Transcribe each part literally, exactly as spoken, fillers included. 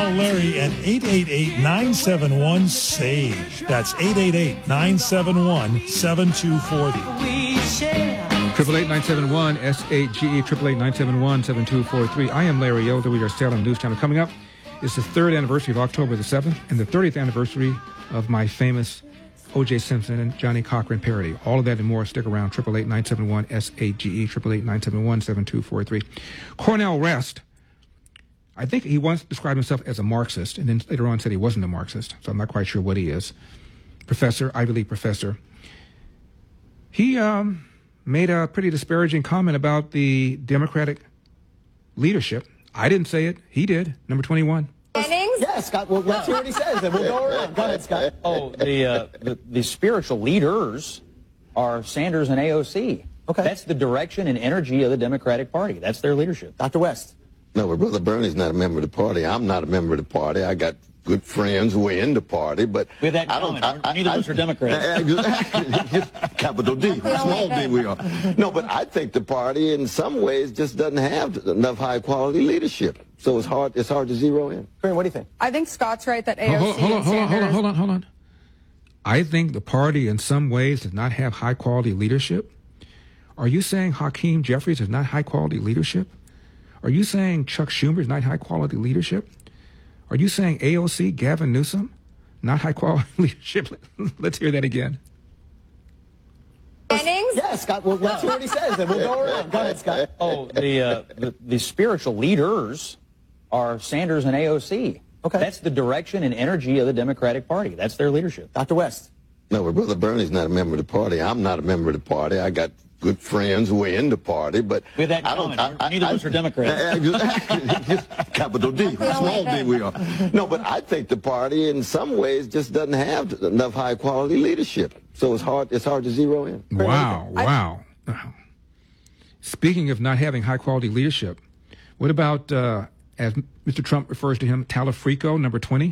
Call Larry at eight eight eight, nine seven one, SAGE. That's eight eight eight, nine seven one, seven two four zero. Triple eight nine seven one S A G E triple eight nine seven one seven two four three. I am Larry Elder. We are Salem News Channel. Coming up is the third anniversary of October the seventh and the thirtieth anniversary of my famous O J Simpson and Johnny Cochran parody. All of that and more. Stick around. Triple eight nine seven one S A G E triple eight nine seven one seven two four three. Cornel West. I think he once described himself as a Marxist, and then later on said he wasn't a Marxist. So I'm not quite sure what he is. Professor, Ivy League professor. He um. made a pretty disparaging comment about the Democratic leadership. I didn't say it. He did. Number twenty-one. Jennings? Yeah, Scott, well, let's hear what he says, and we'll go around. Go ahead, Scott. Oh, the, uh, the, the spiritual leaders are Sanders and A O C. Okay. That's the direction and energy of the Democratic Party. That's their leadership. Doctor West. No, but Brother Bernie's not a member of the party. I'm not a member of the party. I got good friends who are in the party, but with that I don't. comment, I, neither of us are Democrats. Exactly. Capital D, small D we are. No, but I think the party, in some ways, just doesn't have enough high quality leadership. So it's hard. It's hard to zero in. Corinne, what do you think? I think Scott's right that A O C Hold, hold, and hold on, hold on, Sanders. hold on, hold on. I think the party, in some ways, does not have high quality leadership. Are you saying Hakeem Jeffries is not high quality leadership? Are you saying Chuck Schumer is not high quality leadership? Are you saying A O C, Gavin Newsom, not high quality leadership? Let's hear that again. Jennings? Yeah, Scott, well, let's hear what he says, and we'll go around. Go ahead, Scott. Oh, the, uh, the, the spiritual leaders are Sanders and A O C. Okay. That's the direction and energy of the Democratic Party. That's their leadership. Doctor West. No, but Brother Bernie's not a member of the party. I'm not a member of the party. I got good friends who are in the party, but with that I don't. comment, I, I, neither of us are Democrats. Exactly. Capital D, small D we are. No, but I think the party, in some ways, just doesn't have enough high quality leadership. So it's hard. It's hard to zero in. Wow, wow. Speaking of not having high quality leadership, what about, uh, as Mister Trump refers to him, Talafrico, number twenty?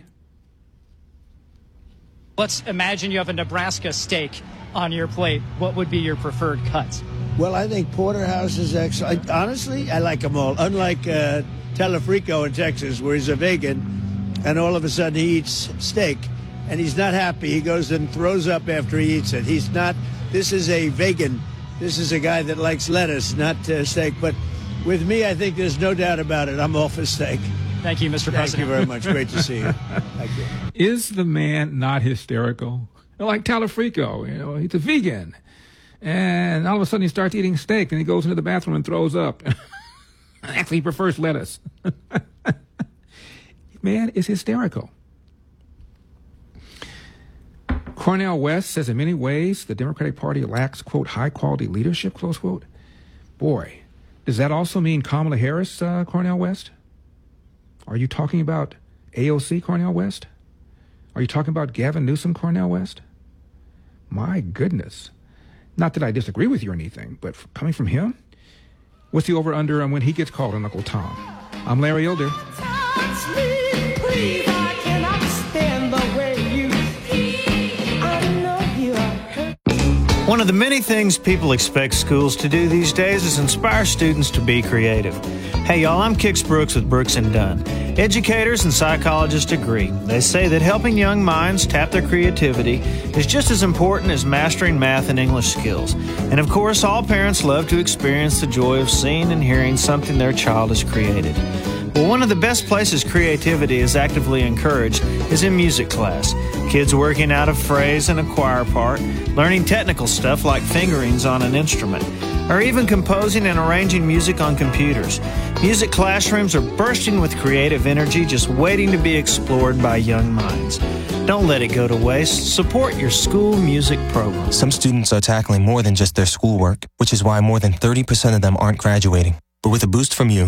Let's imagine you have a Nebraska steak on your plate. What would be your preferred cut? Well, I think Porterhouse is excellent. Honestly, I like them all. Unlike uh, Talafrico in Texas, where he's a vegan, and all of a sudden he eats steak, and he's not happy. He goes and throws up after he eats it. He's not. This is a vegan. This is a guy that likes lettuce, not uh, steak. But with me, I think there's no doubt about it. I'm all for steak. Thank you, Mister Thank President. you very much. Great to see you. Thank you. Is the man not hysterical? Like Talafrico, you know, he's a vegan. And all of a sudden he starts eating steak and he goes into the bathroom and throws up. Actually, he prefers lettuce. Man is hysterical. Cornel West says in many ways the Democratic Party lacks, quote, high quality leadership, close quote. Boy, does that also mean Kamala Harris, uh, Cornel West? Are you talking about A O C, Cornel West? Are you talking about Gavin Newsom, Cornel West? My goodness. Not that I disagree with you or anything, but coming from him? What's the over-under on when he gets called on Uncle Tom? I'm Larry Elder. Touch me, please. I cannot stand the way you feel. I know you are hurt. One of the many things people expect schools to do these days is inspire students to be creative. Hey y'all, I'm Kix Brooks with Brooks and Dunn. Educators and psychologists agree. They say that helping young minds tap their creativity is just as important as mastering math and English skills. And of course, all parents love to experience the joy of seeing and hearing something their child has created. Well, one of the best places creativity is actively encouraged is in music class. Kids working out a phrase in a choir part, learning technical stuff like fingerings on an instrument, or even composing and arranging music on computers. Music classrooms are bursting with creative energy just waiting to be explored by young minds. Don't let it go to waste. Support your school music program. Some students are tackling more than just their schoolwork, which is why more than thirty percent of them aren't graduating. But with a boost from you,